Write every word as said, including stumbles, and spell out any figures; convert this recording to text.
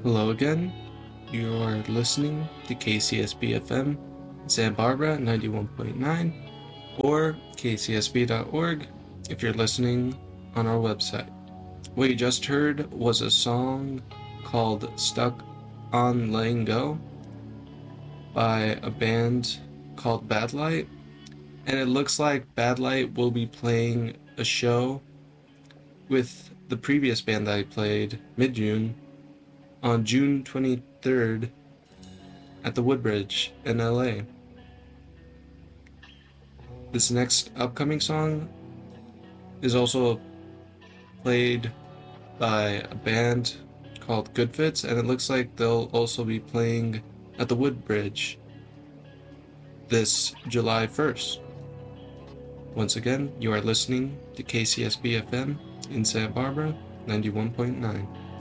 Hello again. You are listening to K C S B F M in Santa Barbara ninety-one point nine or K C S B dot org if you're listening on our website. What you just heard was a song called Stuck on Letting Go by a band called Bad Light, and it looks like Bad Light will be playing a show with the previous band that I played mid-June on June twenty-third at the Woodbridge in L A. This next upcoming song is also played by a band called Good Fits, and it looks like they'll also be playing at the Woodbridge this July first. Once again, you are listening to K C S B F M in Santa Barbara ninety-one point nine.